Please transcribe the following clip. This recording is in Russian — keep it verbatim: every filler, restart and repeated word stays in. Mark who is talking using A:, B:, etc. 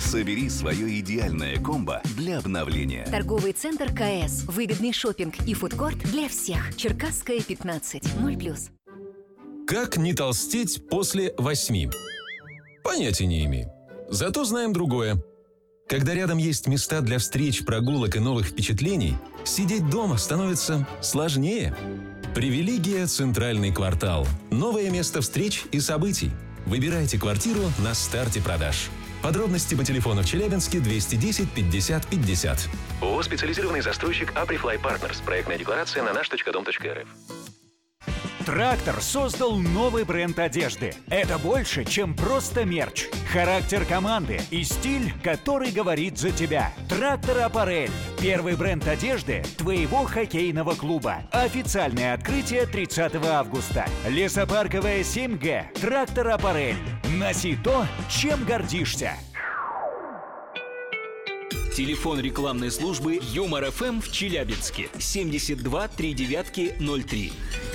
A: Собери свое идеальное комбо для обновления.
B: Торговый центр КС. Выгодный шопинг и фудкорт для всех. Черкасская, пятнадцать. ноль плюс.
C: Как не толстеть после восьми? Понятия не имею. Зато знаем другое. Когда рядом есть места для встреч, прогулок и новых впечатлений, сидеть дома становится сложнее. Привилегия «Центральный квартал». Новое место встреч и событий. Выбирайте квартиру на старте продаж. Подробности по телефону в Челябинске двести десять пятьдесят пятьдесят. ООО «Специализированный застройщик Априфлай Партнерс». Проектная декларация на наш точка дом точка эр эф.
D: Трактор создал новый бренд одежды. Это больше, чем просто мерч. Характер команды и стиль, который говорит за тебя. Трактор Аппарель. Первый бренд одежды твоего хоккейного клуба. Официальное открытие тридцатого августа. Лесопарковая семь гэ. Трактор Аппарель. Носи то, чем гордишься.
E: Телефон рекламной службы Юмор ФМ в Челябинске семьдесят два три девятки ноль три.